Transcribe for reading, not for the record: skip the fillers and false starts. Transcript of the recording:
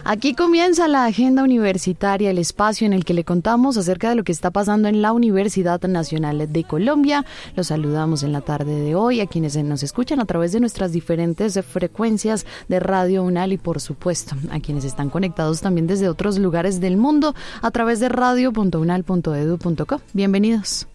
Aquí comienza la agenda universitaria, el espacio en el que le contamos acerca de lo que está pasando en la Universidad Nacional de Colombia. Los saludamos en la tarde de hoy a quienes nos escuchan a través de nuestras diferentes frecuencias de Radio UNAL y por supuesto a quienes están conectados también desde otros lugares del mundo a través de radio.unal.edu.co. Bienvenidos.